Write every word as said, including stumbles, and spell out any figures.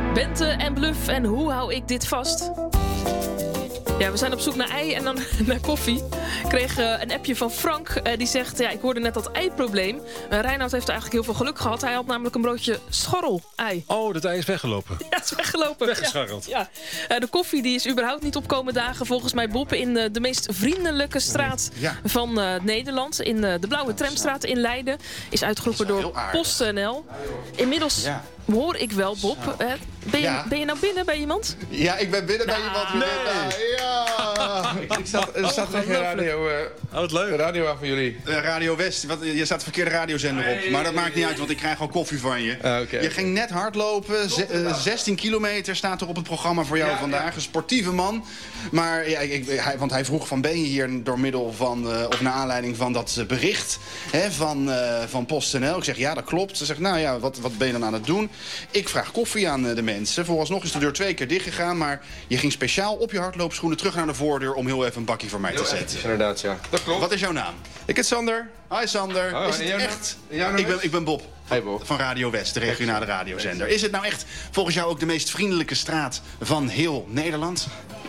Bente en Bluff en hoe hou ik dit vast? Ja, we zijn op zoek naar ei en dan naar koffie. Ik kreeg uh, een appje van Frank. Uh, die zegt, ja, ik hoorde net dat ei-probleem. Uh, Reinoud heeft eigenlijk heel veel geluk gehad. Hij had namelijk een broodje schorrel-ei. Oh, dat ei is weggelopen. Ja, het is weggelopen. Weggescharreld. Ja, ja. Uh, de koffie die is überhaupt niet opkomen dagen. Volgens mij Bob in uh, de meest vriendelijke straat ja. van uh, Nederland. In uh, de Blauwe Tramstraat in Leiden. Is uitgeroepen door PostNL. Inmiddels... Ja. Hoor ik wel, Bob. Uh, ben, je, ja. ben je nou binnen bij iemand? Ja, ik ben binnen nou, bij iemand. Nee. Ja. ik, ik zat, er staat oh, geen radio, uh, oh, wat leuk. radio aan van jullie. Uh, Radio West. Wat, je staat de verkeerde radiozender op. Maar dat maakt niet uit, want ik krijg gewoon koffie van je. Uh, okay, je okay. ging net hardlopen. Z- uh, zestien kilometer staat er op het programma voor jou ja, vandaag. Ja. Een sportieve man. Maar, ja, ik, hij, want hij vroeg van, ben je hier door middel van... Uh, of naar aanleiding van dat uh, bericht hè, van, uh, van PostNL? Ik zeg, ja, dat klopt. Ze zegt, nou ja, wat, wat ben je dan aan het doen? Ik vraag koffie aan de mensen. Vooralsnog is de deur twee keer dichtgegaan. Maar je ging speciaal op je hardloopschoenen terug naar de voordeur... om heel even een bakje voor mij te zetten. Ja, inderdaad, ja. Dat klopt. Wat is jouw naam? Ik heet Sander. Hi Sander. Oh, is het echt... Ik ben, ik ben Bob. Hey Bob. Van Radio West, de regionale radiozender. Is het nou echt volgens jou ook de meest vriendelijke straat van heel Nederland?